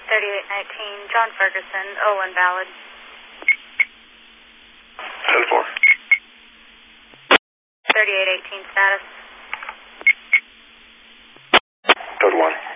3819, John Ferguson, O invalid. 10-4. 3818 status. Code 1.